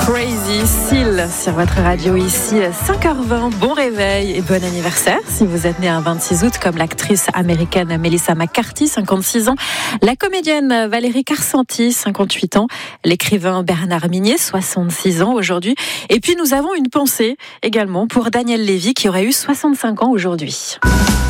Crazy Seal sur votre radio ici, 5h20. Bon réveil et bon anniversaire si vous êtes né un 26 août comme l'actrice américaine Melissa McCarthy, 56 ans, la comédienne Valérie Carcenti, 58 ans, l'écrivain Bernard Minier, 66 ans aujourd'hui. Et puis nous avons une pensée également pour Daniel Lévy qui aurait eu 65 ans aujourd'hui.